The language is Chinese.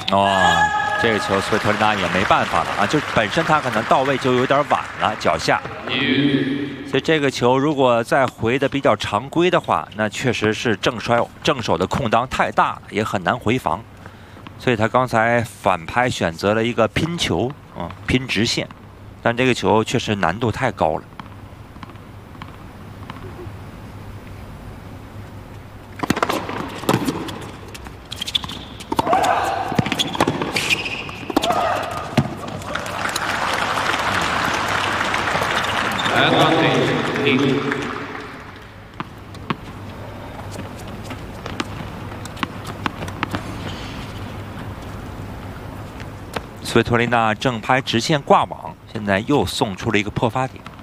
哦，这个球斯维托利娜也没办法了啊，就本身他可能到位就有点晚了，脚下。所以这个球如果再回的比较常规的话，那确实是正手的空当太大了，也很难回防。所以他刚才反拍选择了一个拼球，拼直线，但这个球确实难度太高了。 斯维托利娜正拍直线挂网，现在又送出了一个破发点。